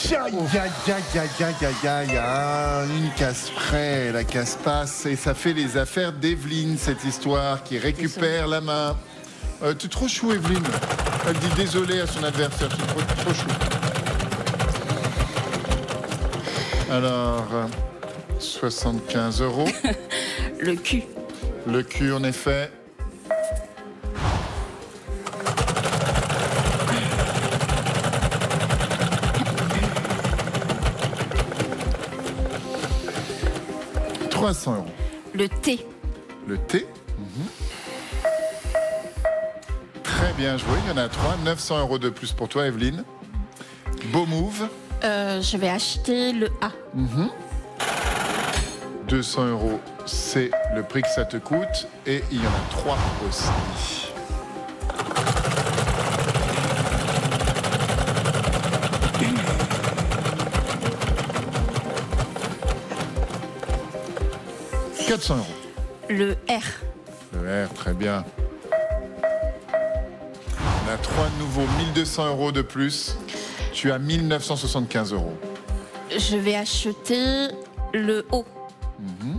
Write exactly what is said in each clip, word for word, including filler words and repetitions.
Aïe, aïe, aïe, aïe, aïe, aïe, aïe, ah, une casse près, la casse passe, et ça fait les affaires d'Evelyne, cette histoire, qui récupère la main. Euh, tu es trop chou, Evelyne. Elle dit désolé à son adversaire, tu es trop, trop chou. Alors, soixante-quinze euros. Le cul. Le cul, en effet. trois cents euros. Le thé. Le thé. Mmh. Très bien joué, il y en a trois. neuf cents euros de plus pour toi, Evelyne. Beau move. Euh, je vais acheter le A. Mmh. deux cents euros, c'est le prix que ça te coûte. Et il y en a trois aussi. quatre cents euros. Le R. Le R, très bien. On a trois nouveaux, mille deux cents euros de plus. Tu as mille neuf cent soixante-quinze euros. Je vais acheter le O. Mmh.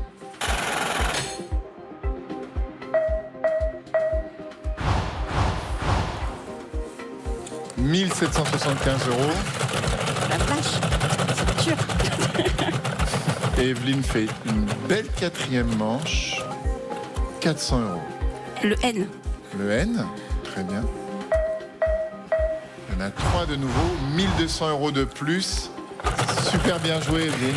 mille sept cent soixante-quinze euros. La vache, c'est dur. Et Evelyne fait une belle quatrième manche. quatre cents euros. Le N. Le N, très bien. Il y en a trois de nouveau, mille deux cents euros de plus. Super bien joué, Evelyne.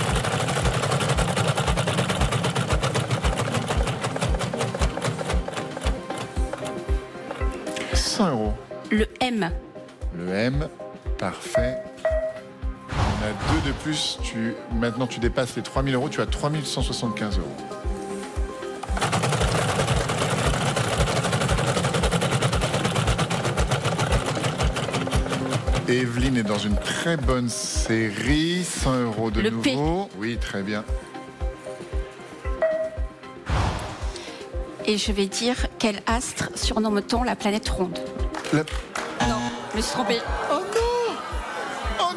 cent euros. Le M. Le M, parfait. On a deux de plus. Tu, maintenant, tu dépasses les trois mille euros. Tu as trois mille cent soixante-quinze euros. Et Evelyne est dans une très bonne série. cent euros de le nouveau. P. Oui, très bien. Et je vais dire quel astre surnomme-t-on la planète ronde? La... Non, je me suis trompée. Oh non! Oh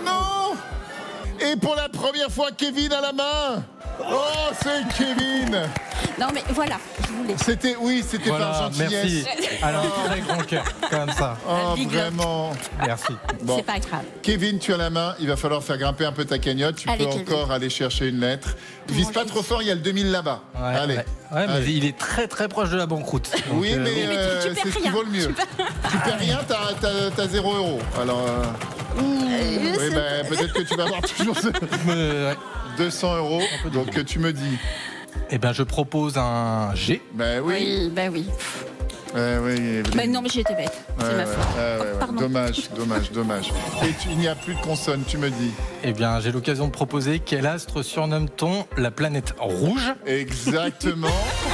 non! Et pour la première fois, Kevin à la main! Oh, c'est Kevin! Non, mais voilà, je voulais. C'était, oui, c'était Voilà, par gentillesse. merci. Alors, très grand cœur, comme ça. Oh, Big vraiment. Merci. Bon. C'est pas grave. Kevin, tu as la main. Il va falloir faire grimper un peu ta cagnotte. Tu Allez, peux Kevin. encore aller chercher une lettre. Vise Bon, pas je- trop fort, il y a le deux mille là-bas. Ouais, Allez. ouais. Ouais, mais Allez. il est très très proche de la banqueroute. Donc, Oui, euh, mais, mais tu- euh, tu perds c'est ce qui rien. vaut le mieux. Tu perds rien, t'as, t'as, t'as zéro euro. Alors, euh, Euh, oui, c'est- ben, peut-être que tu vas avoir toujours ce- euh, ouais. deux cents euros. Donc, euh, tu me dis. Eh bien, je propose un G. Ben oui. Oui, bah oui. Ouais, oui, Evelyne. Bah non, mais j'ai été bête. C'est Ouais, ma ouais, faute. ouais, ouais, ouais. Pardon. Dommage, dommage, dommage. Et tu- il n'y a plus de consonne, tu me dis. Eh bien, j'ai l'occasion de proposer quel astre surnomme-t-on la planète rouge? Exactement.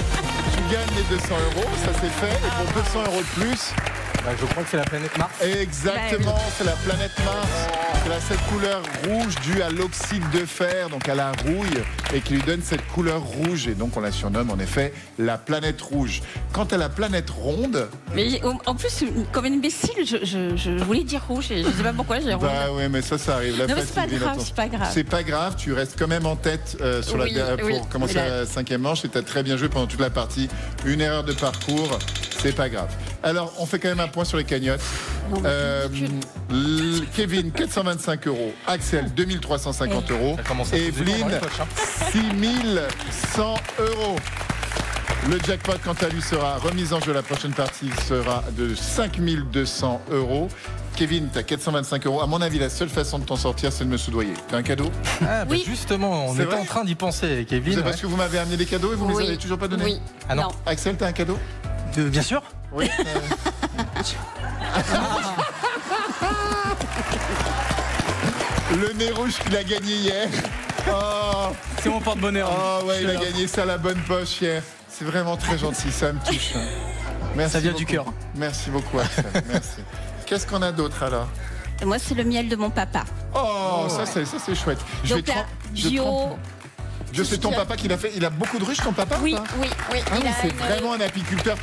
Tu gagnes les deux cents euros, ça c'est fait. Et pour deux cents euros de plus, Bah, je crois que c'est la planète Mars. exactement, c'est la planète Mars. Elle a cette couleur rouge due à l'oxyde de fer, donc à la rouille, et qui lui donne cette couleur rouge. Et donc on la surnomme en effet la planète rouge. Quant à la planète ronde, Mais j'ai- en plus, comme une imbécile, je, je, je voulais dire rouge et je sais pas pourquoi j'ai rouge. bah oui, mais ça, ça arrive. La Non, mais c'est pas fatigue, grave, attends. c'est pas grave. C'est pas grave, tu restes quand même en tête euh, sur Oui, la, pour oui, commencer oui, la cinquième manche et tu as très bien joué pendant toute la partie. Une erreur de parcours, c'est pas grave. Alors, on fait quand même un point sur les cagnottes. Non, mais Euh, ridicule. l- Kevin, quatre cent vingt-cinq euros. Axel, deux mille trois cent cinquante euros. Ça commence à Et peser lourd dans Evelyne, les poches, hein. six mille cent euros. Le jackpot, quant à lui, sera remis en jeu. La prochaine partie sera de cinq mille deux cents euros. Kevin, tu as quatre cent vingt-cinq euros. À mon avis, la seule façon de t'en sortir, c'est de me soudoyer. T'as un cadeau? Ah, bah, Oui. justement, on C'est était vrai en train d'y penser, Kevin. C'est ouais. parce que vous m'avez amené des cadeaux et vous ne Oui. les avez toujours pas donnés? Oui. Ah non. Axel, t'as un cadeau? Euh, bien sûr. Oui. Le nez rouge qu'il a gagné hier. Oh, C'est mon porte-bonheur. oh ouais, il a Je- gagné ça à la bonne poche hier. C'est vraiment très gentil, ça me touche. Merci Ça vient du beaucoup. cœur. Merci beaucoup, Axel. Merci. Qu'est-ce qu'on a d'autre alors? Et moi, c'est le miel de mon papa. Oh, ça c'est ça c'est chouette. Je Donc vais là, trem- je bio. trempe- Je sais ton Tout ce qu'il a- papa qu'il a fait. Il a beaucoup de ruches, ton papa? ou Oui, pas oui, oui. Ah il oui, a c'est une- vraiment un apiculteur